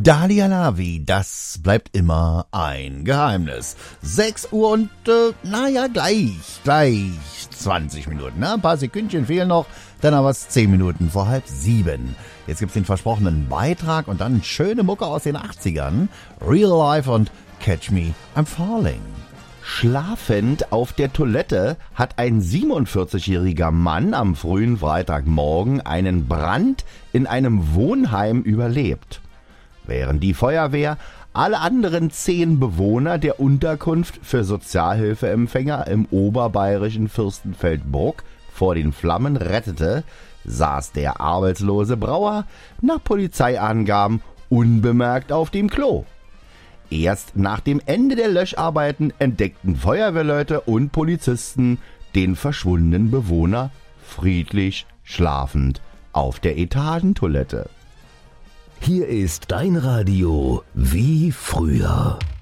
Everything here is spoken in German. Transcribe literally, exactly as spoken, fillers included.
Dalia Lavi, das bleibt immer ein Geheimnis. sechs Uhr und, äh, naja, gleich, gleich zwanzig Minuten, ne? Ein paar Sekündchen fehlen noch, dann aber es zehn Minuten vor halb sieben. Jetzt gibt's den versprochenen Beitrag und dann schöne Mucke aus den achtzigern. Real Life und Catch Me, I'm Falling. Schlafend auf der Toilette hat ein siebenundvierzigjähriger Mann am frühen Freitagmorgen einen Brand in einem Wohnheim überlebt. Während die Feuerwehr alle anderen zehn Bewohner der Unterkunft für Sozialhilfeempfänger im oberbayerischen Fürstenfeldbruck vor den Flammen rettete, saß der arbeitslose Brauer nach Polizeiangaben unbemerkt auf dem Klo. Erst nach dem Ende der Löscharbeiten entdeckten Feuerwehrleute und Polizisten den verschwundenen Bewohner friedlich schlafend auf der Etagentoilette. Hier ist dein Radio wie früher.